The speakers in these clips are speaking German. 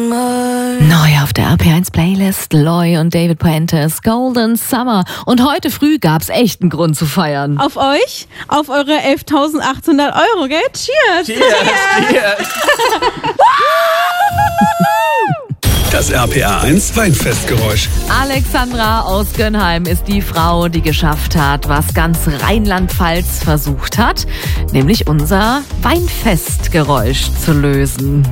Neu auf der RP1 Playlist, Loy und David Puentes, Golden Summer. Und heute früh gab's echt einen Grund zu feiern. Auf euch, auf eure 11.800 Euro, gell? Cheers! Cheers! Das RPA1 Weinfestgeräusch. Alexandra aus Gönnheim ist die Frau, die geschafft hat, was ganz Rheinland-Pfalz versucht hat, nämlich unser Weinfestgeräusch zu lösen.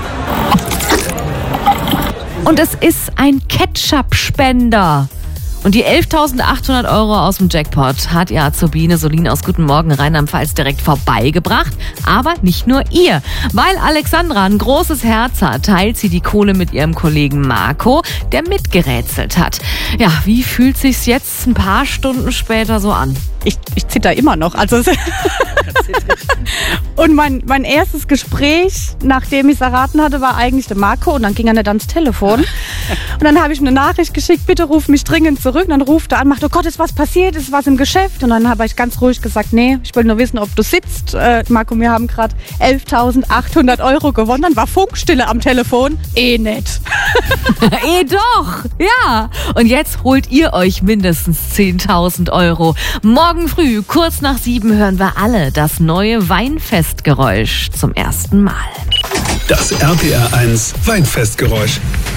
Und es ist ein Ketchup-Spender. Und die 11.800 Euro aus dem Jackpot hat ihr Azubine Solin aus Guten Morgen Rheinland-Pfalz direkt vorbeigebracht. Aber nicht nur ihr. Weil Alexandra ein großes Herz hat, teilt sie die Kohle mit ihrem Kollegen Marco, der mitgerätselt hat. Ja, wie fühlt sich's jetzt ein paar Stunden später so an? Ich zitter immer noch. Also und mein erstes Gespräch, nachdem ich es erraten hatte, war eigentlich der Marco. Und dann ging er nicht ans Telefon. Und dann habe ich ihm eine Nachricht geschickt, bitte ruf mich dringend zurück. Und dann ruft er an, macht, oh Gott, ist was passiert, ist was im Geschäft? Und dann habe ich ganz ruhig gesagt, nee, ich will nur wissen, ob du sitzt. Marco, wir haben gerade 11.800 Euro gewonnen. Dann war Funkstille am Telefon. Nicht. Doch, ja. Und jetzt holt ihr euch mindestens 10.000 Euro. Morgen früh, kurz nach 7, hören wir alle das neue Weinfestgeräusch zum ersten Mal. Das RPA1 Weinfestgeräusch.